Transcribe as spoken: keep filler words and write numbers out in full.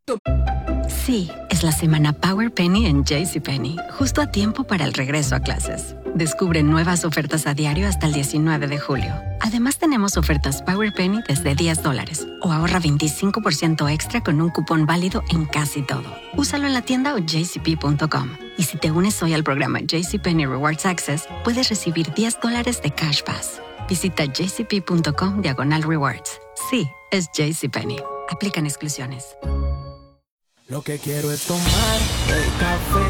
Sí, es la semana Power Penny en JCPenney, justo a tiempo para el regreso a clases. Descubre nuevas ofertas a diario hasta el diecinueve de julio. Además, tenemos ofertas Power Penny desde diez dólares o ahorra veinticinco por ciento extra con un cupón válido en casi todo. Úsalo en la tienda o j c p punto com. Y si te unes hoy al programa JCPenney Rewards Access, puedes recibir diez dólares de Cash Pass. Visita j c p punto com diagonal rewards. Sí, es JCPenney. Aplican exclusiones. Lo que quiero es tomar el café